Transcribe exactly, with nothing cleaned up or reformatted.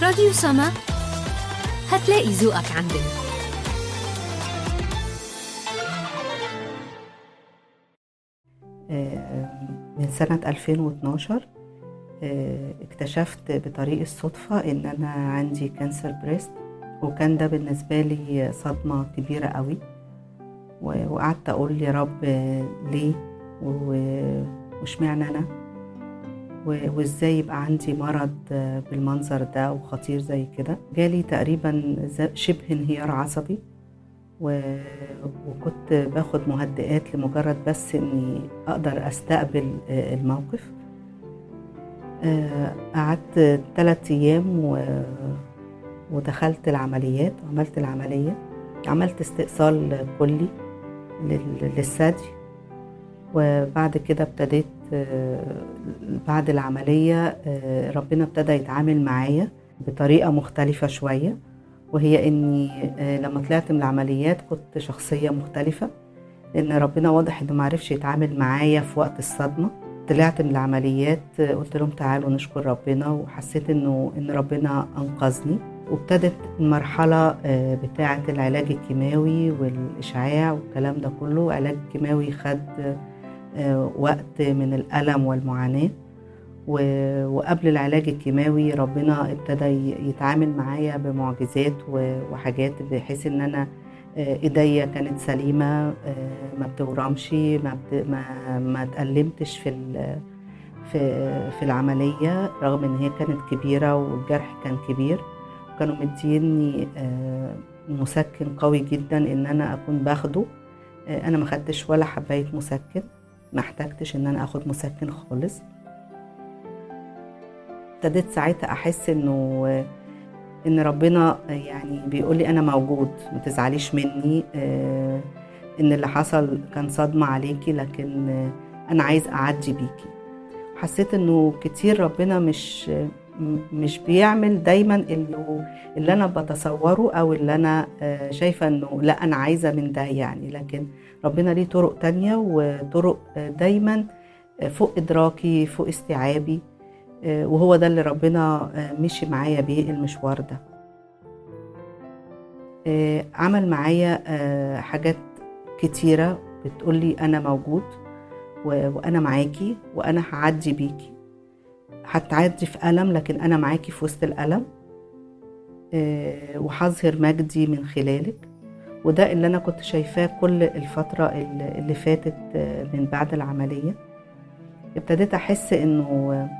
راديو سما هتلاقي ذوقك عندنا. من سنة ألفين واثناشر اكتشفت بطريق الصدفة ان انا عندي كانسر بريست، وكان ده بالنسبة لي صدمة كبيرة قوي. وقعدت اقول يا رب ليه ومش معنى انا، وازاي يبقى عندي مرض بالمنظر ده وخطير زي كده. جالي تقريبا شبه انهيار عصبي، وكنت باخد مهدئات لمجرد بس اني اقدر استقبل الموقف. قعدت ثلاث ايام ودخلت العمليات وعملت العملية. عملت استئصال كلي للثدي، وبعد كده ابتديت بعد العملية ربنا ابتدى يتعامل معايا بطريقة مختلفة شوية، وهي اني لما طلعت من العمليات كنت شخصية مختلفة، لان ربنا واضح انه معرفش يتعامل معايا في وقت الصدمة. طلعت من العمليات قلت لهم تعالوا نشكر ربنا، وحسيت انه ان ربنا انقذني. وابتدت المرحلة بتاعة العلاج الكيماوي والإشعاع والكلام ده كله. علاج كيماوي خد وقت من الألم والمعاناة، وقبل العلاج الكيماوي ربنا ابتدى يتعامل معايا بمعجزات وحاجات، بحيث ان انا ايديا كانت سليمة، ما بتورمش، ما ما ما اتألمتش في في في العملية، رغم ان هي كانت كبيرة والجرح كان كبير. كانوا مديني مسكن قوي جدا ان انا اكون باخده. انا ما خدتش ولا حباية مسكن، ما احتاجتش ان انا اخد مسكن خالص. ابتديت ساعتها احس انه ان ربنا يعني بيقول لي انا موجود، ما تزعليش مني، ان اللي حصل كان صدمة عليكي، لكن انا عايز اعدي بيكي. حسيت انه كتير ربنا مش مش بيعمل دايما اللي, اللي انا بتصوره او اللي انا شايفة انه لا انا عايزة من ده يعني، لكن ربنا ليه طرق تانية، وطرق دايما فوق ادراكي، فوق استيعابي، وهو ده اللي ربنا مشي معايا بيه المشوار ده. عمل معايا حاجات كتيرة بتقولي أنا موجود وأنا معاكي وأنا هعدي بيكي. هتعدي في ألم، لكن أنا معاكي في وسط الألم، وحظهر مجدي من خلالك. وده اللي أنا كنت شايفاه كل الفترة اللي فاتت من بعد العملية. ابتديت أحس إنه